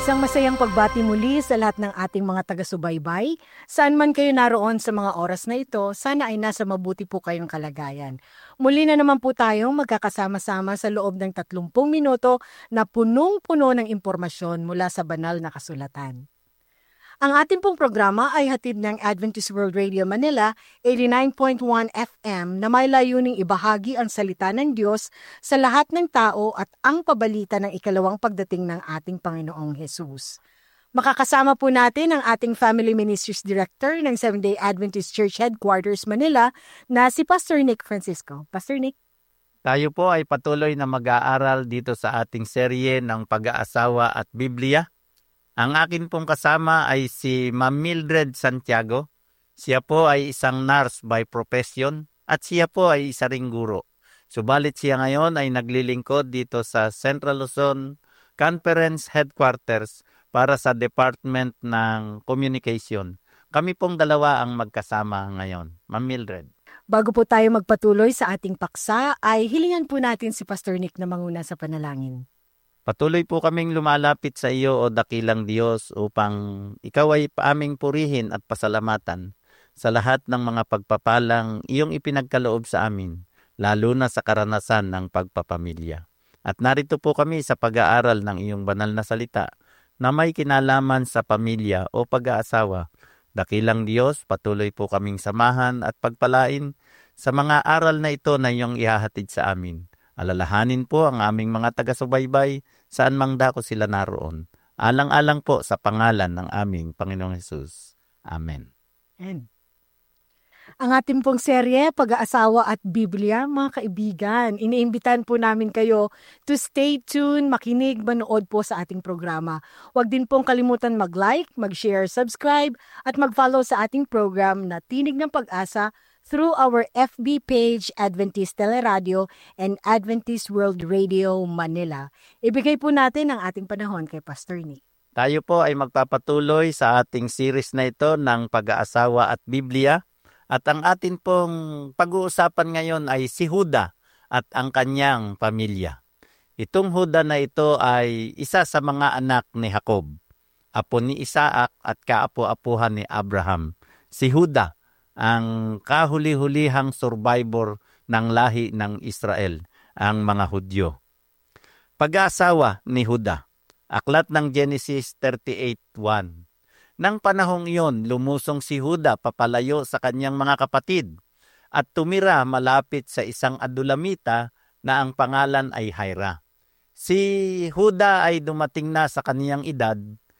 Isang masayang pagbati muli sa lahat ng ating mga taga-subaybay. Saan man kayo naroon sa mga oras na ito, sana ay nasa mabuti po kayong kalagayan. Muli na naman po tayong magkakasama-sama sa loob ng 30 minuto na punong-puno ng impormasyon mula sa banal na kasulatan. Ang ating pong programa ay hatid ng Adventist World Radio Manila, 89.1 FM na may layuning ibahagi ang salita ng Diyos sa lahat ng tao at ang pabalita ng ikalawang pagdating ng ating Panginoong Hesus. Makakasama po natin ang ating Family Ministries Director ng Seventh-day Adventist Church Headquarters Manila na si Pastor Nick Francisco. Pastor Nick. Tayo po ay patuloy na mag-aaral dito sa ating serye ng pag-aasawa at Biblia. Ang akin pong kasama ay si Ma'am Mildred Santiago. Siya po ay isang nurse by profession at siya po ay isa ring guro. Subalit siya ngayon ay naglilingkod dito sa Central Luzon Conference Headquarters para sa Department ng Communication. Kami pong dalawa ang magkasama ngayon. Ma'am Mildred. Bago po tayo magpatuloy sa ating paksa, ay hilingan po natin si Pastor Nick na manguna sa panalangin. Patuloy po kaming lumalapit sa iyo o dakilang Diyos upang ikaw ay paaming purihin at pasalamatan sa lahat ng mga pagpapalang iyong ipinagkaloob sa amin, lalo na sa karanasan ng pagpapamilya. At narito po kami sa pag-aaral ng iyong banal na salita na may kinalaman sa pamilya o pag-aasawa. Dakilang Diyos, patuloy po kaming samahan at pagpalain sa mga aral na ito na iyong ihahatid sa amin. Alalahanin po ang aming mga taga-subaybay saan mang dako sila naroon. Alang-alang po sa pangalan ng aming Panginoong Hesus. Amen. And ang ating pong serye, Pag-aasawa at Biblia, mga kaibigan, iniimbitan po namin kayo to stay tuned, makinig, manood po sa ating programa. Huwag din pong kalimutan mag-like, mag-share, subscribe, at mag-follow sa ating program na Tinig ng Pag-asa through our FB page, Adventist Teleradio and Adventist World Radio Manila. Ibigay po natin ang ating panahon kay Pastor Nick. Tayo po ay magpapatuloy sa ating series na ito ng Pag-aasawa at Biblia. At ang atin pong pag-uusapan ngayon ay si Juda at ang kanyang pamilya. Itong Juda na ito ay isa sa mga anak ni Jacob, apo ni Isaac at kaapo-apuhan ni Abraham. Si Juda ang kahuli-hulihang survivor ng lahi ng Israel, ang mga Hudyo. Pag-aasawa ni Juda. Aklat ng Genesis 38:1. Nang panahong iyon, lumusong si Juda papalayo sa kanyang mga kapatid at tumira malapit sa isang Adulamita na ang pangalan ay Hira. Si Juda ay dumating na sa kaniyang edad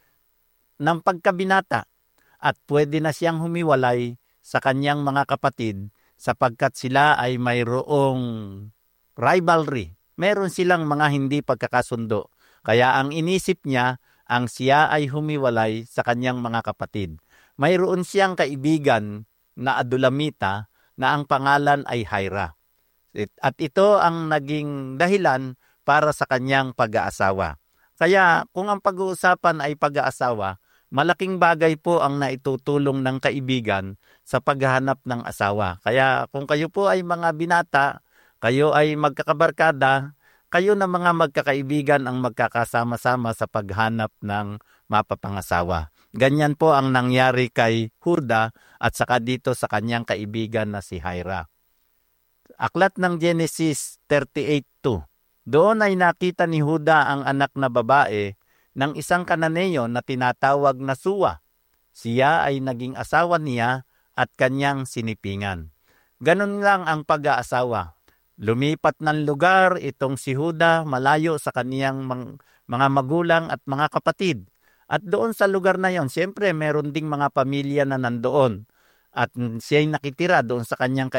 ng pagkabinata at pwede na siyang humiwalay sa kanyang mga kapatid sapagkat sila ay mayroong rivalry. Meron silang mga hindi pagkakasundo. Kaya ang inisip niya, ang siya ay humiwalay sa kanyang mga kapatid. Mayroon siyang kaibigan na Adulamita na ang pangalan ay Hira. At ito ang naging dahilan para sa kanyang pag-aasawa. Kaya kung ang pag-uusapan ay pag-aasawa, malaking bagay po ang naitutulong ng kaibigan sa paghahanap ng asawa. Kaya kung kayo po ay mga binata, kayo ay magkakabarkada, kayo na mga magkakaibigan ang magkakasama-sama sa paghanap ng mapapangasawa. Ganyan po ang nangyari kay Juda at saka dito sa kanyang kaibigan na si Hira. Aklat ng Genesis 38:2. Doon ay nakita ni Juda ang anak na babae ng isang Kananeo na tinatawag na Suwa. Siya ay naging asawa niya at kanyang sinipingan. Ganun lang ang pag-aasawa. Lumipat ng lugar itong si Juda malayo sa kaniyang mga magulang at mga kapatid. At doon sa lugar na yon, siyempre meron ding mga pamilya na nandoon. At siya'y nakitira doon sa kanyang